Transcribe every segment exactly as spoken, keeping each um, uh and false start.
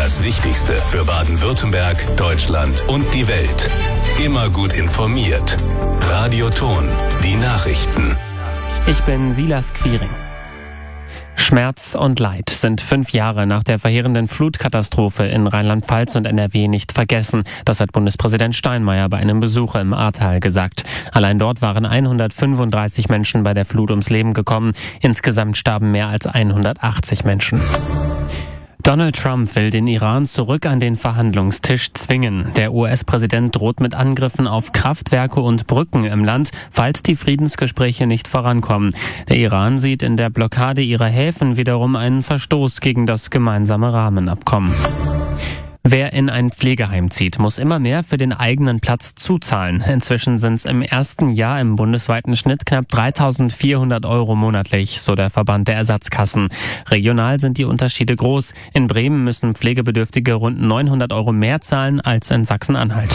Das Wichtigste für Baden-Württemberg, Deutschland und die Welt. Immer gut informiert. Radio Ton, die Nachrichten. Ich bin Silas Quiring. Schmerz und Leid sind fünf Jahre nach der verheerenden Flutkatastrophe in Rheinland-Pfalz und N R W nicht vergessen. Das hat Bundespräsident Steinmeier bei einem Besuch im Ahrtal gesagt. Allein dort waren hundertfünfunddreißig Menschen bei der Flut ums Leben gekommen. Insgesamt starben mehr als hundertachtzig Menschen. Donald Trump will den Iran zurück an den Verhandlungstisch zwingen. Der U S-Präsident droht mit Angriffen auf Kraftwerke und Brücken im Land, falls die Friedensgespräche nicht vorankommen. Der Iran sieht in der Blockade ihrer Häfen wiederum einen Verstoß gegen das gemeinsame Rahmenabkommen. Wer in ein Pflegeheim zieht, muss immer mehr für den eigenen Platz zuzahlen. Inzwischen sind es im ersten Jahr im bundesweiten Schnitt knapp dreitausendvierhundert Euro monatlich, so der Verband der Ersatzkassen. Regional sind die Unterschiede groß. In Bremen müssen Pflegebedürftige rund neunhundert Euro mehr zahlen als in Sachsen-Anhalt.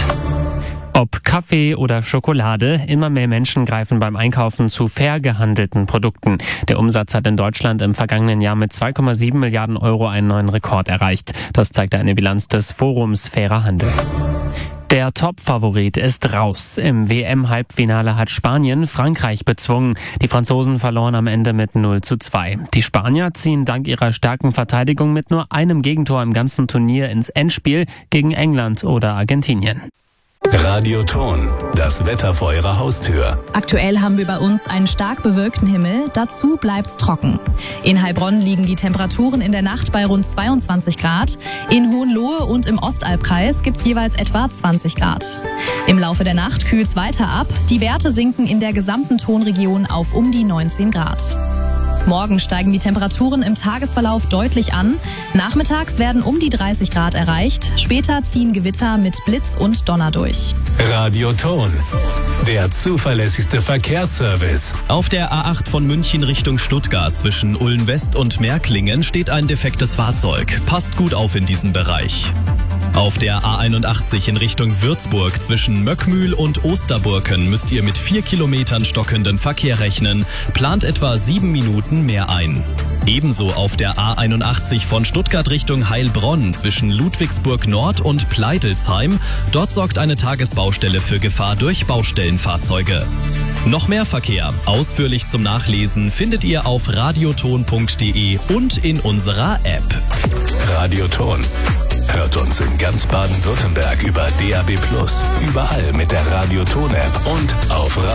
Ob Kaffee oder Schokolade, immer mehr Menschen greifen beim Einkaufen zu fair gehandelten Produkten. Der Umsatz hat in Deutschland im vergangenen Jahr mit zwei Komma sieben Milliarden Euro einen neuen Rekord erreicht. Das zeigt eine Bilanz des Forums Fairer Handel. Der Top-Favorit ist raus. Im W M-Halbfinale hat Spanien Frankreich bezwungen. Die Franzosen verloren am Ende mit null zu zwei. Die Spanier ziehen dank ihrer starken Verteidigung mit nur einem Gegentor im ganzen Turnier ins Endspiel gegen England oder Argentinien. Radio Ton, das Wetter vor Ihrer Haustür. Aktuell haben wir bei uns einen stark bewölkten Himmel, dazu bleibt's trocken. In Heilbronn liegen die Temperaturen in der Nacht bei rund zweiundzwanzig Grad. In Hohenlohe und im Ostalbkreis gibt's jeweils etwa zwanzig Grad. Im Laufe der Nacht kühlt's weiter ab. Die Werte sinken in der gesamten Tonregion auf um die neunzehn Grad. Morgen steigen die Temperaturen im Tagesverlauf deutlich an. Nachmittags werden um die dreißig Grad erreicht. Später ziehen Gewitter mit Blitz und Donner durch. Radio Ton, der zuverlässigste Verkehrsservice. Auf der A acht von München Richtung Stuttgart zwischen Ulm West und Märklingen steht ein defektes Fahrzeug. Passt gut auf in diesen Bereich. Auf der A einundachtzig in Richtung Würzburg zwischen Möckmühl und Osterburken müsst ihr mit vier Kilometern stockendem Verkehr rechnen. Plant etwa sieben Minuten mehr ein. Ebenso auf der A einundachtzig von Stuttgart Richtung Heilbronn zwischen Ludwigsburg Nord und Pleidelsheim. Dort sorgt eine Tagesbaustelle für Gefahr durch Baustellenfahrzeuge. Noch mehr Verkehr, ausführlich zum Nachlesen, findet ihr auf radioton punkt de und in unserer App. Radio Ton. Hört uns in ganz Baden-Württemberg über D A B plus, überall mit der Radio Ton App und auf